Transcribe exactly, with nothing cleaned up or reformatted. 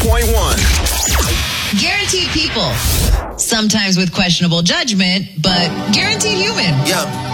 point one. Guaranteed people. Sometimes with questionable judgment, but guaranteed human. Yeah.